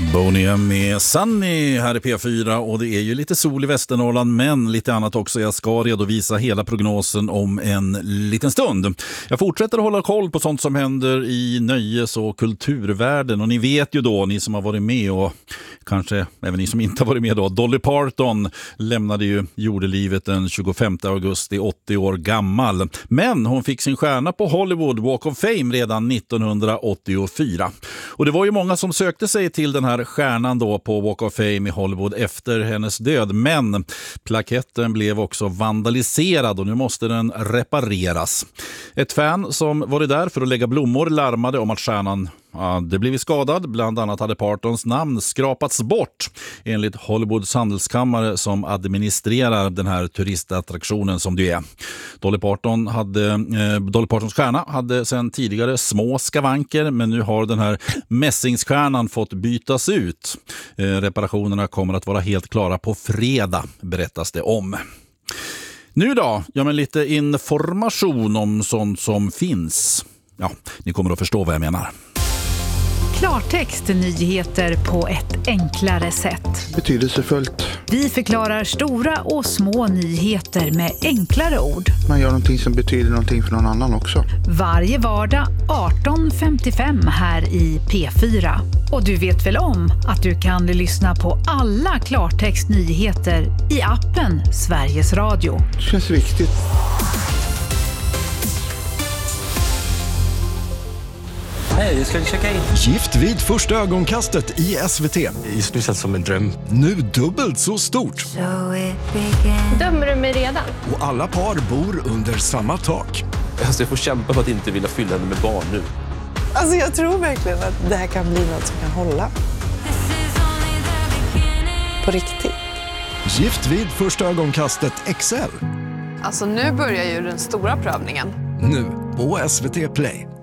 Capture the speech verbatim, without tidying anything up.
Boney M med Sunny här i P fyra, och det är ju lite sol i Västernorrland men lite annat också. Jag ska redovisa hela prognosen om en liten stund. Jag fortsätter att hålla koll på sånt som händer i nöjes- och kulturvärlden, och ni vet ju då, ni som har varit med och kanske även ni som inte har varit med då, Dolly Parton lämnade ju jordelivet den tjugofemte augusti, åttio år gammal. Men hon fick sin stjärna på Hollywood Walk of Fame redan nittonhundraåttiofyra. Och det var ju många som sökte sig till den här stjärnan då på Walk of Fame i Hollywood efter hennes död. Men plaketten blev också vandaliserad och nu måste den repareras. Ett fan som varit där för att lägga blommor larmade om att stjärnan Ja, det blev skadad. Bland annat hade Partons namn skrapats bort enligt Hollywoods handelskammare som administrerar den här turistattraktionen som det är. Dolly Parton hade, eh, Dolly Partons stjärna hade sedan tidigare små skavanker, men nu har den här mässingsstjärnan fått bytas ut. Eh, reparationerna kommer att vara helt klara på fredag, berättas det om. Nu då, ja men lite information om sånt som finns. Ja, ni kommer att förstå vad jag menar. Klartext nyheter på ett enklare sätt. Betydelsefullt. Vi förklarar stora och små nyheter med enklare ord. Man gör någonting som betyder någonting för någon annan också. Varje vardag arton femtiofem här i P fyra. Och du vet väl om att du kan lyssna på alla Klartext nyheter i appen Sveriges Radio. Det känns viktigt. Hej, jag ska checka in. Gift vid första ögonkastet i S V T. Just nu känns som en dröm. Nu dubbelt så stort. Dömer du mig redan? Och alla par bor under samma tak. Alltså jag får kämpa för att inte vilja fylla henne med barn nu. Alltså jag tror verkligen att det här kan bli något som kan hålla. På riktigt. Gift vid första ögonkastet X L. Alltså nu börjar ju den stora prövningen. Nu på S V T Play.